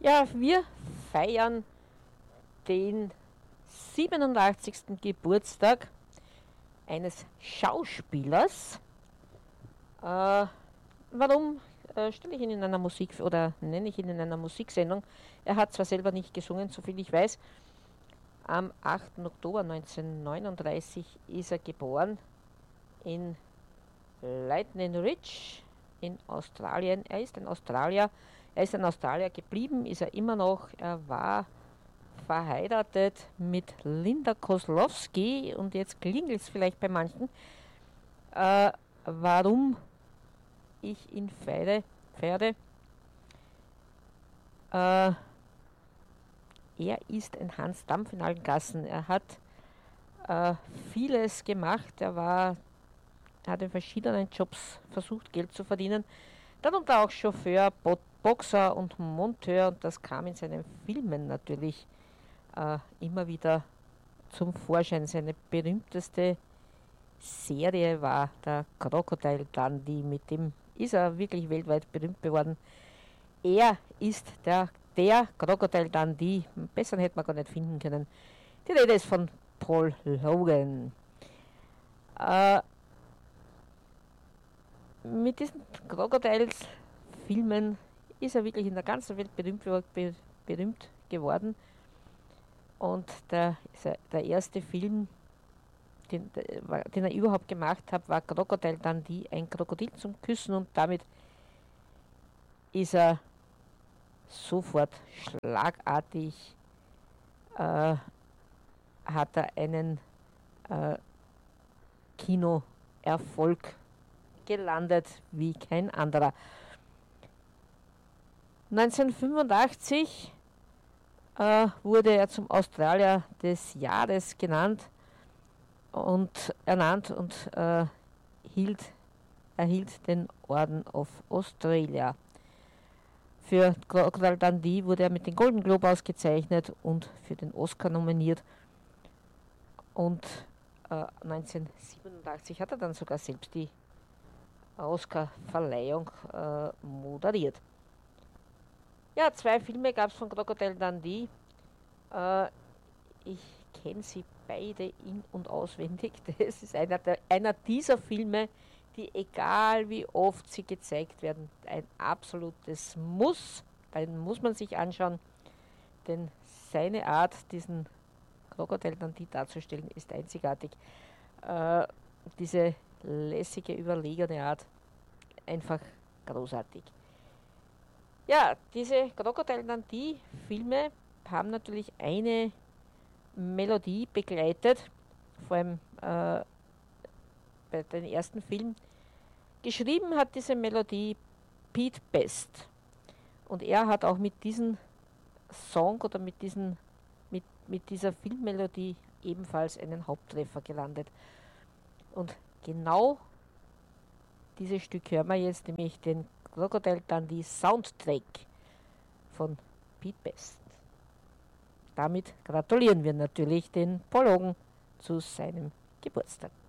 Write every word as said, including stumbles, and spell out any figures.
Ja, wir feiern den siebenundachtzigsten Geburtstag eines Schauspielers. Äh, warum äh, stelle ich ihn in einer Musik oder nenne ich ihn in einer Musiksendung? Er hat zwar selber nicht gesungen, soviel ich weiß. Am achten Oktober neunzehnhundertneununddreißig ist er geboren in Lightning Ridge in Australien. Er ist ein Australier. Er ist ein Australier geblieben, ist er immer noch. Er war verheiratet mit Linda Kozlowski und jetzt klingelt es vielleicht bei manchen, äh, warum ich ihn feiere. feiere. Äh, er ist ein Hans Dampf in allen Gassen. Er hat äh, vieles gemacht. Er war, er hat in verschiedenen Jobs versucht, Geld zu verdienen. Darunter auch Chauffeur, Boxer und Monteur. Und das kam in seinen Filmen natürlich äh, immer wieder zum Vorschein. Seine berühmteste Serie war der Crocodile Dundee. Mit dem ist er wirklich weltweit berühmt geworden. Er ist der, der Crocodile Dundee. Besseren hätte man gar nicht finden können. Die Rede ist von Paul Logan. Äh, mit diesen Crocodiles-Filmen ist er wirklich in der ganzen Welt berühmt, berühmt geworden. Und der, der erste Film, den, den er überhaupt gemacht hat, war Crocodile Dundee, ein Krokodil zum Küssen, und damit ist er sofort schlagartig, äh, hat er einen äh, Kinoerfolg gelandet wie kein anderer. neunzehnhundertfünfundachtzig äh, wurde er zum Australier des Jahres genannt und ernannt und äh, hielt, erhielt den Orden of Australia. Für Crocodile Dundee wurde er mit dem Golden Globe ausgezeichnet und für den Oscar nominiert. Und äh, neunzehnhundertsiebenundachtzig hat er dann sogar selbst die Oscar-Verleihung äh, moderiert. Ja, zwei Filme gab es von Crocodile Dundee. Äh, ich kenne sie beide in- und auswendig. Das ist einer, der, einer dieser Filme, die, egal wie oft sie gezeigt werden, ein absolutes Muss. Den muss man sich anschauen, denn seine Art, diesen Crocodile Dundee darzustellen, ist einzigartig. Äh, diese lässige, überlegene Art, einfach großartig. Ja, diese Crocodile Dundee Filme haben natürlich eine Melodie begleitet, vor allem äh, bei den ersten Filmen. Geschrieben hat diese Melodie Pete Best, und er hat auch mit diesem Song oder mit, diesen, mit, mit dieser Filmmelodie ebenfalls einen Haupttreffer gelandet. Und genau dieses Stück hören wir jetzt, nämlich den Crocodile Dundee Soundtrack von Pete Best. Damit gratulieren wir natürlich den Paul Logan zu seinem Geburtstag.